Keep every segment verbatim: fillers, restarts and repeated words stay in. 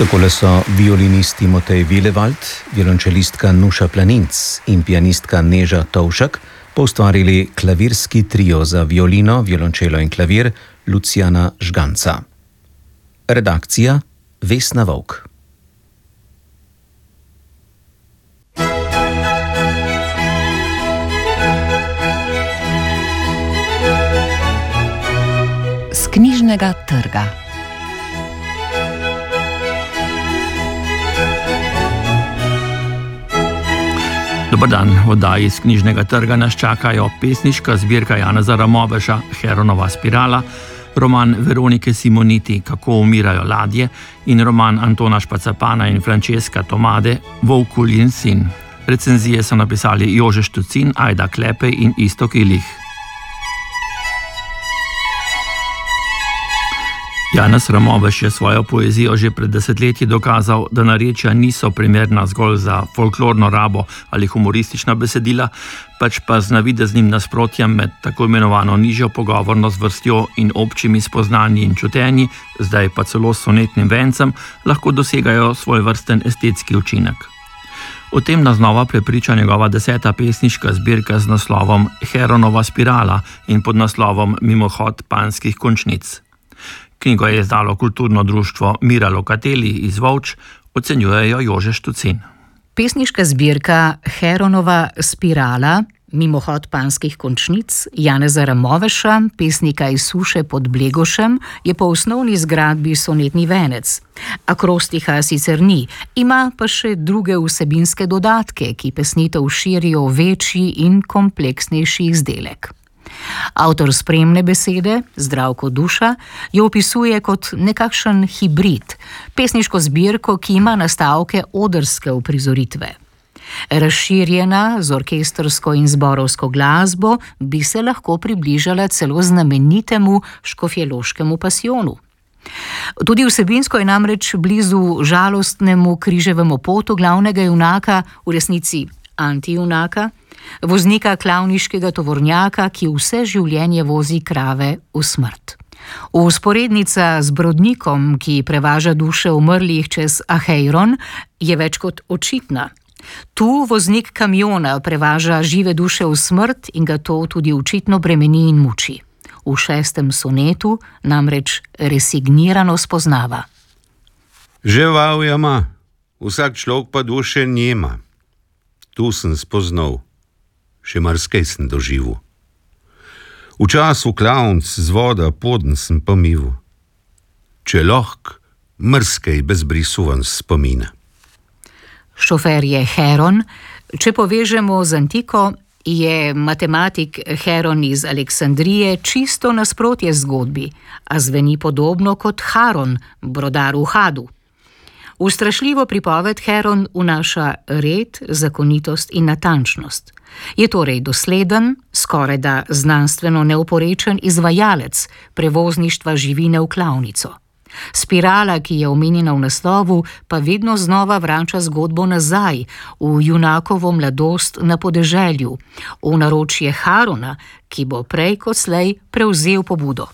Takole so violinisti Matej Vilevald, violončelistka Nuša Planinc in pianistka Neža Tovšak poustvarili klavirski trio za violino, violončelo in klavir Lucijana Žganca. Redakcija Vesna Vovk. S knjižnega trga. Dobar dan, v oddaji iz knjižnega trga nas čakajo pesniška zbirka Janeza Ramoveša Heronova spirala, roman Veronike Simoniti Kako umirajo ladje in roman Antona Špacapana in Franceska Tomade Volkuljin sin. Recenzije so napisali Jože Štucin, Ajda Klepej in Iztok Ilih. Janez Ramoveš je svojo poezijo že pred desetletji dokazal, da narečja niso primerna zgolj za folklorno rabo ali humoristična besedila, pač pa z navideznim nasprotjem med tako imenovano nižjo pogovorno zvrstjo in občimi spoznanji in čutenji, zdaj pa celo s sonetnim vencem, lahko dosegajo svoj vrsten estetski učinek. O tem nas znova prepriča njegova deseta pesniška zbirka z naslovom Heronova spirala in pod naslovom Mimohod panskih končnic. Knjigo je izdalo kulturno društvo Mira Lokateli iz Volč, ocenjujejo Jože Štucin. Pesniška zbirka Heronova spirala, Mimohod panskih končnic, Janeza Ramoveša, pesnika iz Suše pod Blegošem, je po osnovni zgradbi sonetni venec. Akrostiha sicer ni, ima pa še druge vsebinske dodatke, ki pesnitev širijo v večji in kompleksnejši izdelek. Avtor spremne besede, Zdravko Duša, jo opisuje kot nekakšen hibrid, pesniško zbirko, ki ima nastavke odrske uprizoritve. Razširjena z orkestrsko in zborovsko glasbo bi se lahko približala celo znamenitemu škofjeloškemu pasijonu. Tudi vsebinsko je namreč blizu žalostnemu križevemu potu glavnega junaka, v resnici antijunaka, voznika klavniškega tovornjaka, ki vse življenje vozi krave v smrt. Vzporednica z Brodnikom, ki prevaža duše umrlih čez Aheiron, je več kot očitna. Tu voznik kamiona prevaža žive duše v smrt in ga to tudi očitno bremeni in muči. V šestem sonetu namreč resignirano spoznava. Ževal jama, vsak človek pa duše njema. Tu sem spoznal. Še marskej sem doživel. V času klavnc z voda podn sem pomival. Če lahk, mrskej bezbrisu ven spomina. Šofer je Heron. Če povežemo z antiko, je matematik Heron iz Aleksandrije čisto nasprotje zgodbi, a zveni podobno kot Haron, brodar v Hadu. V strašljivo pripoved Heron vnaša red, zakonitost in natančnost. Je torej dosleden, skorajda znanstveno neoporečen izvajalec prevozništva živine v klavnico. Spirala, ki je omenjena v naslovu, pa vedno znova vrača zgodbo nazaj, v junakovo mladost na podeželju, v naročje Harona, ki bo prej kot slej prevzel pobudo.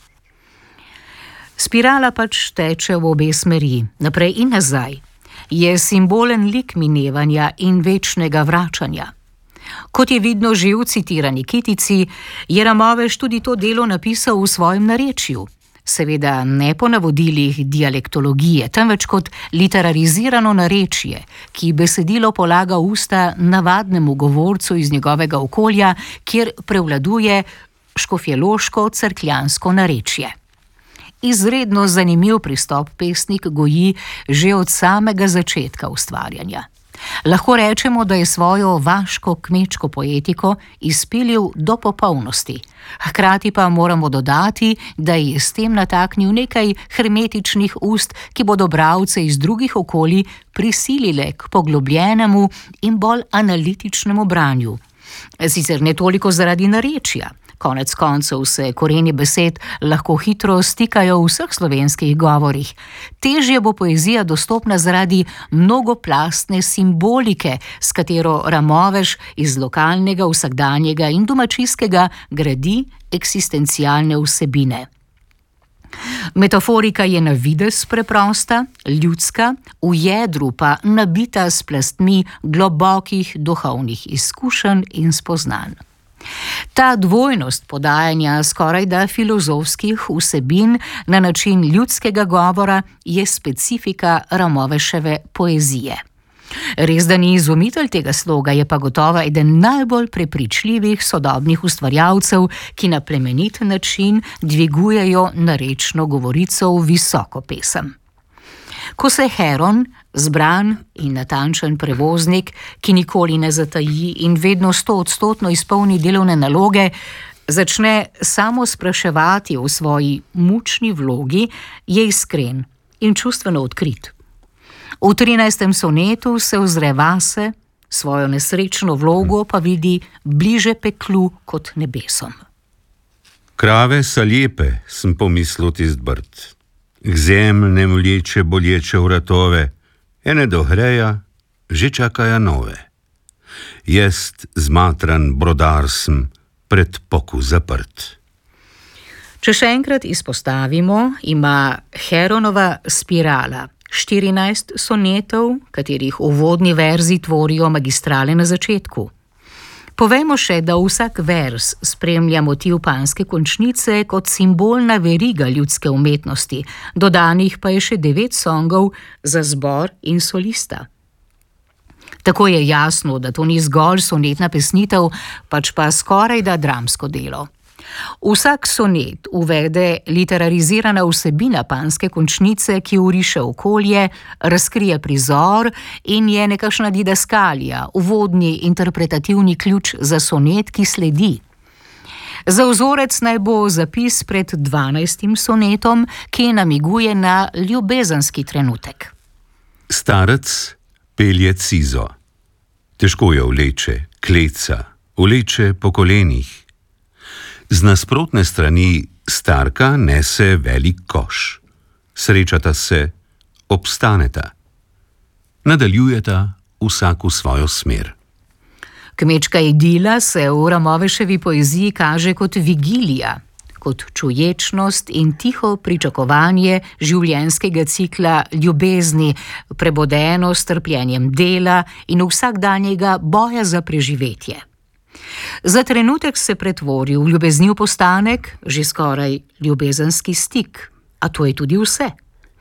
Spirala pač teče v obe smeri, naprej in nazaj. Je simbolen lik minevanja in večnega vračanja. Kot je vidno že v citirani kitici, je Ramoveš tudi to delo napisal v svojem narečju. Seveda ne po navodilih dialektologije, temveč kot literarizirano narečje, ki besedilo polaga v usta navadnemu govorcu iz njegovega okolja, kjer prevladuje škofjeloško-cerkljansko narečje. Izredno zanimiv pristop pesnik goji že od samega začetka ustvarjanja. Lahko rečemo, da je svojo vaško-kmečko poetiko izpilil do popolnosti. Hkrati pa moramo dodati, da je s tem nataknil nekaj hermetičnih ust, ki bodo bralce iz drugih okolij prisilile k poglobljenemu in bolj analitičnemu branju. Sicer ne toliko zaradi narečja. Konec koncev se koreni besed lahko hitro stikajo v vseh slovenskih govorih. Težje bo poezija dostopna zaradi mnogoplastne simbolike, s katero Ramoveš iz lokalnega, vsakdanjega in domačijskega gradi eksistencialne vsebine. Metaforika je na videz preprosta, ljudska, v jedru pa nabita s plastmi globokih duhovnih izkušenj in spoznanj. Ta dvojnost podajanja skorajda filozofskih vsebin na način ljudskega govora je specifika Ramoveševe poezije. Res, da ni izumitelj tega sloga, je pa gotovo eden najbolj prepričljivih sodobnih ustvarjalcev, ki na plemenit način dvigujejo narečno govorico v visoko pesem. Ko se Heron, zbran in natančen prevoznik, ki nikoli ne zataji in vedno stoodstotno izpolni delovne naloge, začne samo spraševati o svoji mučni vlogi, je iskren in čustveno odkrit. V trinajstem sonetu se ozre vase, svojo nesrečno vlogo pa vidi bliže peklu kot nebesom. Krave so lepe, sem pomislil tist brt. K zemlji vleče bolječe vratove, ene dohreja, že čakajo nove. Jaz zmatran brodar sem, pred poku zaprt. Če še enkrat izpostavimo, ima Heronova spirala štirinajst sonetov, katerih uvodni verzi tvorijo magistrale na začetku. Povejmo še, da vsak vers spremlja motiv panske končnice kot simbolna veriga ljudske umetnosti, dodanih pa je še devet songov za zbor in solista. Tako je jasno, da to ni zgolj sonetna pesnitev, pač pa skorajda dramsko delo. Vsak sonet uvede literarizirana vsebina panske končnice, ki vriše okolje, razkrije prizor in je nekakšna didaskalija, uvodni interpretativni ključ za sonet, ki sledi. Za vzorec naj bo zapis pred dvanajstim sonetom, ki namiguje na ljubezenski trenutek. Starec pelje cizo. Težko jo vleče, kleca, vleče po kolenih. Z nasprotne strani starka nese velik koš. Srečata se, obstaneta. Nadaljujeta vsak v svojo smer. Kmečka idila se v Ramoveševi poeziji kaže kot vigilija, kot čuječnost in tiho pričakovanje življenjskega cikla ljubezni, prebodeno s trpljenjem dela in vsakdanjega boja za preživetje. Za trenutek se pretvori v ljubezniv postanek, že skoraj ljubezenski stik, a to je tudi vse.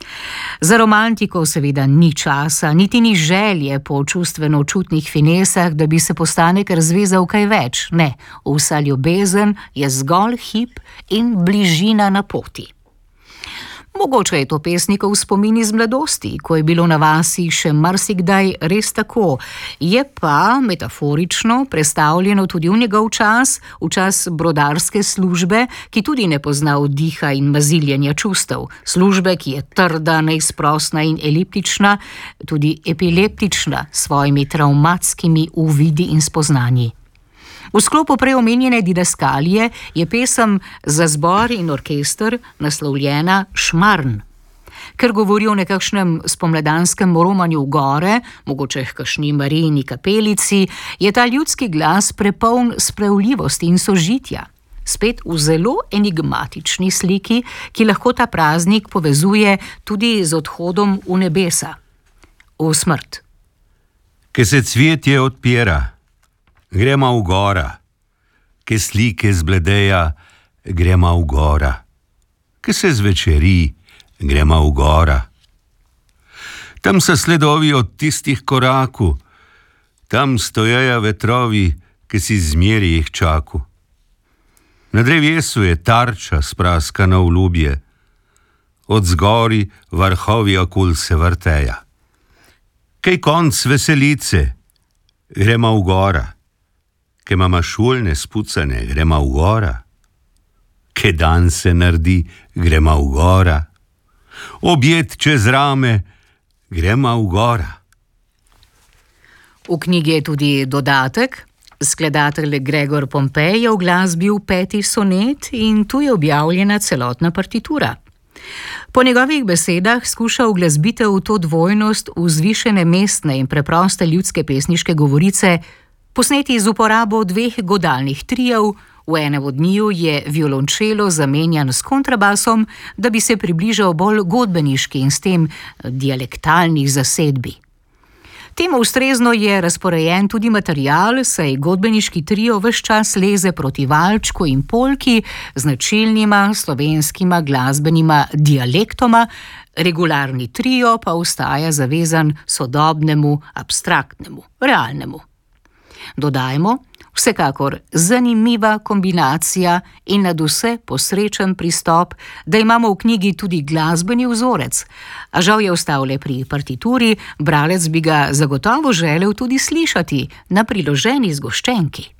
Za romantiko seveda ni časa, niti ni želje po čustveno-čutnih finesah, da bi se postanek razvezal kaj več. Ne, vsa ljubezen je zgolj hip in bližina na poti. Mogoče je to pesnikov spomin iz mladosti, ko je bilo na vasi še marsikdaj res tako, je pa metaforično prestavljeno tudi v njegov čas, v čas brodarske službe, ki tudi ne pozna oddiha in maziljenja čustev, službe, ki je trda, neizprosna in eliptična, tudi epileptična s svojimi travmatskimi uvidi in spoznanji. V sklopu prej omenjene didaskalije je pesem za zbor in orkester naslovljena Šmarn. Ker govori o nekakšnem spomladanskem romanju v gore, mogoče h kakšni Marijini kapelici, je ta ljudski glas prepoln sprejemljivosti in sožitja. Spet v zelo enigmatični sliki, ki lahko ta praznik povezuje tudi z odhodom v nebesa, v smrt. Ke se cvetje odpira, gremo v gora, ke slike zbledeja, gremo v gora, ke se zvečeri, gremo v gora. Tam so sledovi od tistih koraku, tam stojejo vetrovi, ke si zmeri jih čaku. Na drevesu je tarča spraskana v ljubje, od zgori vrhovi okul se vrteja. Kaj konc veselice, gremo v gora. Ke mama šolne spucane, gremo v gora. Ke dan se naredi, gremo v gora. Objed čez rame, gremo v gora. V knjigi je tudi dodatek. Skladatelj Gregor Pompej je uglasbil peti sonet in tu je objavljena celotna partitura. Po njegovih besedah skuša uglasbitev v to dvojnost vzvišene mestne in preproste ljudske pesniške govorice posneti z uporabo dveh godalnih trijev, V enem od njiju je violončelo zamenjan s kontrabasom, da bi se približal bolj godbeniški in s tem dialektalni zasedbi. Temu ustrezno je razporejen tudi material, saj godbeniški trio ves čas leze proti valčku in polki, značilnima slovenskima glasbenima dialektoma, regularni trio pa ostaja zavezan sodobnemu, abstraktnemu, realnemu. Dodajmo, vsekakor zanimiva kombinacija in nadvse posrečen pristop, da imamo v knjigi tudi glasbeni vzorec, a žal je ostal le pri partituri, bralec bi ga zagotovo želel tudi slišati na priloženi zgoščenki.